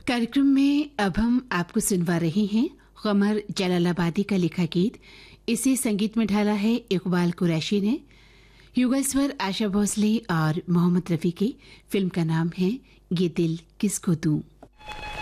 कार्यक्रम में अब हम आपको सुनवा रहे हैं कमर जलालाबादी का लिखा गीत। इसे संगीत में ढाला है इकबाल कुरैशी ने। युगल स्वर आशा भोसले और मोहम्मद रफी की। फिल्म का नाम है ये दिल किसको दूं।